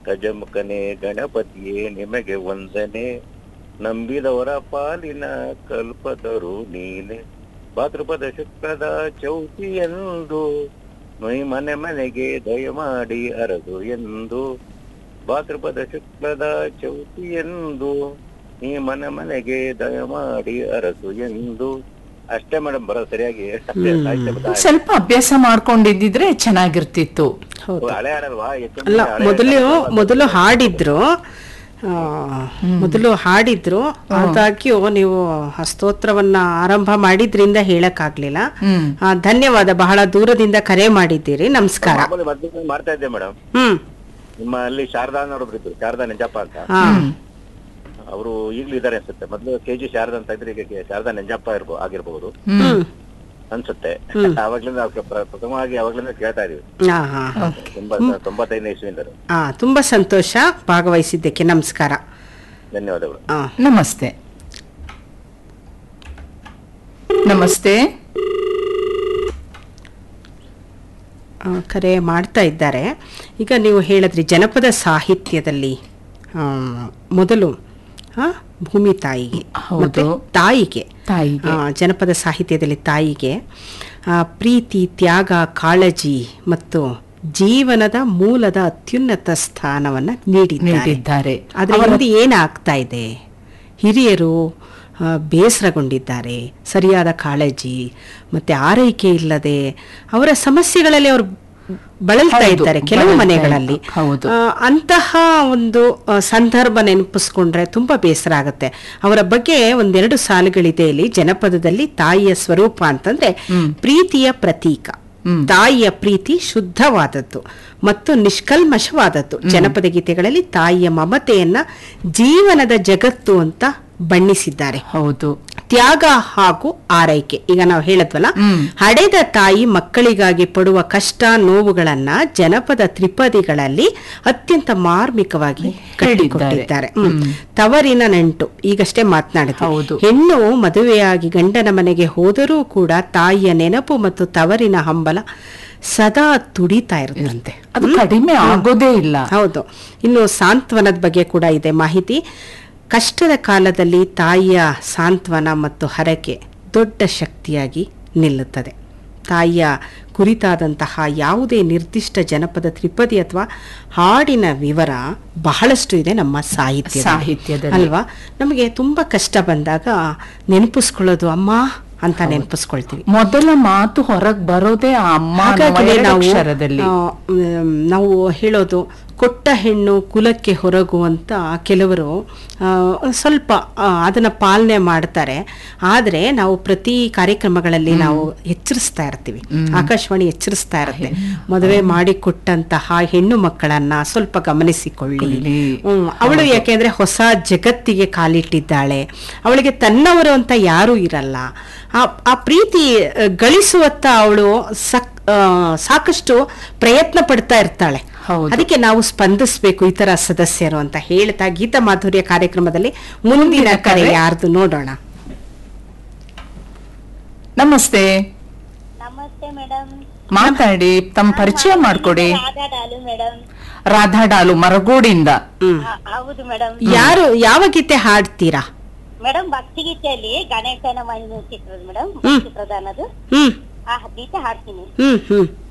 ಗಜಮುಖನೇ ಗಣಪತಿಯೇ ನಿಮಗೆ ವಂದನೆ, ನಂಬಿದವರ ಪಾಲಿನ ಕಲ್ಪತರು ನೀನೆ. ಭಾದ್ರಪದ ಶುಕ್ಲದ ಚೌತಿಯೆಂದು ನೊಯ್ ಮನೆ ಮನೆಗೆ ದಯಮಾಡಿ ಅರದು ಎಂದು. ಭಾದ್ರಪದ ಶುಕ್ಲದ ಚೌತಿಯೆಂದು ನೀ ಮನೆ ಮನೆಗೆ ದಯಮಾಡಿ ಅರಸು ಎಂದು. ಅಷ್ಟೇ ಮೇಡಮ್, ಬರೋದು ಸರಿಯಾಗಿ. ಸ್ವಲ್ಪ ಅಭ್ಯಾಸ ಮಾಡ್ಕೊಂಡಿದ್ದಿದ್ರೆ ಚೆನ್ನಾಗಿರ್ತಿತ್ತು. ಹಳೆ ಹಾಡಲ್ವಾ? ಅಲ್ಲ, ಮೊದಲು ಹಾಡಿದ್ರು ಆದಾಗ್ಯೂ ನೀವು ಸ್ತೋತ್ರವನ್ನ ಆರಂಭ ಮಾಡಿದ್ರಿಂದ ಹೇಳಕ್ಕಾಗ್ಲಿಲ್ಲ. ಧನ್ಯವಾದ, ಬಹಳ ದೂರದಿಂದ ಕರೆ ಮಾಡಿದ್ದೀರಿ. ನಮಸ್ಕಾರ. ಮಾಡ್ತಾ ಇದ್ದೆ ಮೇಡಮ್. ನಿಮ್ಮ ಅಲ್ಲಿ ಶಾರದಾ ಅನ್ನೋರು ಇದ್ರು, ಶಾರದಾ ನೆಂಜಪ್ಪ ಅಂತ. ಅವರು ಈಗ್ಲೂ ಇದಾರೆ ಅನ್ಸುತ್ತೆ. ಮೊದ್ಲು KG ಶಾರದಾ ಅಂತ ಇದ್ರೆ ಈಗ ಶಾರದಾ ನೆಂಜಪ್ಪ ಆಗಿರ್ಬಹುದು ಅನ್ಸುತ್ತೆ. ಅವಾಗ್ಲಿಂದ ಪ್ರಥಮವಾಗಿ ಅವಾಗ್ಲಿಂದ ಕೇಳ್ತಾ ಇದೀವಿ. 95ನೇ ಇಸ್ವಿಯಿಂದ. ತುಂಬಾ ಸಂತೋಷ ಭಾಗವಹಿಸಿದ್ದಕ್ಕೆ. ನಮಸ್ಕಾರ. ಧನ್ಯವಾದಗಳು. ನಮಸ್ತೆ. ನಮಸ್ತೆ. ಕರೆ ಮಾಡ್ತಾ ಇದ್ದಾರೆ. ಈಗ ನೀವು ಹೇಳಿದ್ರಿ ಜನಪದ ಸಾಹಿತ್ಯದಲ್ಲಿ ಮೊದಲು ಭೂಮಿ ತಾಯಿಗೆ ಮತ್ತೆ ತಾಯಿಗೆ, ಜನಪದ ಸಾಹಿತ್ಯದಲ್ಲಿ ತಾಯಿಗೆ ಪ್ರೀತಿ, ತ್ಯಾಗ, ಕಾಳಜಿ ಮತ್ತು ಜೀವನದ ಮೂಲದ ಅತ್ಯುನ್ನತ ಸ್ಥಾನವನ್ನ ನೀಡಿದ್ದಾರೆ. ಅದರ ಹಿಂದೆ ಏನಾಗ್ತಾ ಇದೆ? ಹಿರಿಯರು ಬೇಸರಗೊಂಡಿದ್ದಾರೆ, ಸರಿಯಾದ ಕಾಳಜಿ ಮತ್ತೆ ಆರೈಕೆ ಇಲ್ಲದೆ ಅವರ ಸಮಸ್ಯೆಗಳಲ್ಲಿ ಅವರು ಬಳಲ್ತಾ ಇದ್ದಾರೆ ಕೆಲವು ಮನೆಗಳಲ್ಲಿ. ಅಂತಹ ಒಂದು ಸಂದರ್ಭ ನೆನಪಿಸ್ಕೊಂಡ್ರೆ ತುಂಬಾ ಬೇಸರ ಆಗುತ್ತೆ. ಅವರ ಬಗ್ಗೆ ಒಂದೆರಡು ಸಾಲುಗಳಿದೆ ಇಲ್ಲಿ ಜನಪದದಲ್ಲಿ. ತಾಯಿಯ ಸ್ವರೂಪ ಅಂತಂದ್ರೆ ಪ್ರೀತಿಯ ಪ್ರತೀಕ. ತಾಯಿಯ ಪ್ರೀತಿ ಶುದ್ಧವಾದದ್ದು ಮತ್ತು ನಿಷ್ಕಲ್ಮಶವಾದದ್ದು. ಜನಪದ ಗೀತೆಗಳಲ್ಲಿ ತಾಯಿಯ ಮಮತೆಯನ್ನ ಜೀವನದ ಜಗತ್ತು ಅಂತ ಬಣ್ಣಿಸಿದ್ದಾರೆ. ಹೌದು. ತ್ಯಾಗ ಹಾಗೂ ಆರೈಕೆ. ಈಗ ನಾವು ಹೇಳದ್ವಲ್ಲ, ಹಡೆದ ತಾಯಿ ಮಕ್ಕಳಿಗಾಗಿ ಪಡುವ ಕಷ್ಟ ನೋವುಗಳನ್ನ ಜನಪದ ತ್ರಿಪದಿಗಳಲ್ಲಿ ಅತ್ಯಂತ ಮಾರ್ಮಿಕವಾಗಿ ಕಟ್ಟಿಕೊಟ್ಟಿದ್ದಾರೆ. ತವರಿನ ನಂಟು, ಈಗಷ್ಟೇ ಮಾತನಾಡಿದ್ರು. ಹೆಣ್ಣು ಮದುವೆಯಾಗಿ ಗಂಡನ ಮನೆಗೆ ಹೋದರೂ ಕೂಡ ತಾಯಿಯ ನೆನಪು ಮತ್ತು ತವರಿನ ಹಂಬಲ ಸದಾ ತುಡಿತಾ ಇರುತ್ತಂತೆ, ಅದು ಕಡಿಮೆ ಆಗೋದೇ ಇಲ್ಲ. ಹೌದು. ಇನ್ನು ಸಾಂತ್ವನದ ಬಗ್ಗೆ ಕೂಡ ಇದೆ ಮಾಹಿತಿ. ಕಷ್ಟದ ಕಾಲದಲ್ಲಿ ತಾಯಿಯ ಸಾಂತ್ವನ ಮತ್ತು ಹರಕೆ ದೊಡ್ಡ ಶಕ್ತಿಯಾಗಿ ನಿಲ್ಲುತ್ತದೆ. ತಾಯಿಯ ಕುರಿತಾದಂತಹ ಯಾವುದೇ ನಿರ್ದಿಷ್ಟ ಜನಪದ ತ್ರಿಪದಿ ಅಥವಾ ಹಾಡಿನ ವಿವರ ಬಹಳಷ್ಟು ಇದೆ ನಮ್ಮ ಸಾಹಿತ್ಯದಲ್ಲಿ ಅಲ್ವಾ? ನಮಗೆ ತುಂಬಾ ಕಷ್ಟ ಬಂದಾಗ ನೆನಪಿಸ್ಕೊಳ್ಳೋದು ಅಮ್ಮ ಅಂತ ನೆನಪಿಸ್ಕೊಳ್ತೀವಿ. ಮೊದಲ ಮಾತು ಹೊರಗೆ ಬರೋದೇ ಆ ಅಮ್ಮ. ನಾವು ಹೇಳೋದು ಕೊಟ್ಟ ಹೆಣ್ಣು ಕುಲಕ್ಕೆ ಹೊರಗು ಅಂತ ಕೆಲವರು ಸ್ವಲ್ಪ ಅದನ್ನ ಪಾಲನೆ ಮಾಡ್ತಾರೆ. ಆದ್ರೆ ನಾವು ಪ್ರತಿ ಕಾರ್ಯಕ್ರಮಗಳಲ್ಲಿ ನಾವು ಎಚ್ಚರಿಸ್ತಾ ಇರ್ತೀವಿ, ಆಕಾಶವಾಣಿ ಎಚ್ಚರಿಸ್ತಾ ಇರುತ್ತೆ, ಮದುವೆ ಮಾಡಿಕೊಟ್ಟಂತಹ ಹೆಣ್ಣು ಮಕ್ಕಳನ್ನ ಸ್ವಲ್ಪ ಗಮನಿಸಿಕೊಳ್ಳಿ. ಅವಳು ಯಾಕೆಂದ್ರೆ ಹೊಸ ಜಗತ್ತಿಗೆ ಕಾಲಿಟ್ಟಿದ್ದಾಳೆ, ಅವಳಿಗೆ ತನ್ನವರು ಅಂತ ಯಾರೂ ಇರಲ್ಲ. ಆ ಪ್ರೀತಿ ಗಳಿಸುವತ್ತ ಅವಳು ಸಾಕಷ್ಟು ಪ್ರಯತ್ನ ಪಡ್ತಾ ಇರ್ತಾಳೆ. ಅದಕ್ಕೆ ನಾವು ಸ್ಪಂದಿಸಬೇಕು ಈ ತರ ಸದಸ್ಯರು ಅಂತ ಹೇಳ್ತಾ ಗೀತ ಮಾಧುರ್ಯ ಕಾರ್ಯಕ್ರಮದಲ್ಲಿ ಮುಂದಿನ ಕರೆ ಯಾರ್ದು ನೋಡೋಣ. ನಮಸ್ತೆ. ನಮಸ್ತೆ ಮೇಡಮ್. ಮಾತಾಡಿ, ತಮ್ಮ ಪರಿಚಯ ಮಾಡ್ಕೊಡಿ. ರಾಧಾ ಡಾಲು ಮರಗೋಡಿಂದ. ಹೌದು ಮೇಡಮ್. ಯಾವ ಗೀತೆ ಹಾಡ್ತೀರಾ ಮೇಡಮ್? ಭಕ್ತಿ ಗೀತೆಯಲ್ಲಿ ಗಣೇಶನ ಮನೆ ಚಿತ್ರದ ಮೇಡಮ್, ಚಿತ್ರದಾನದು ಆ ಗೀತೆ ಹಾಡ್ತೀನಿ.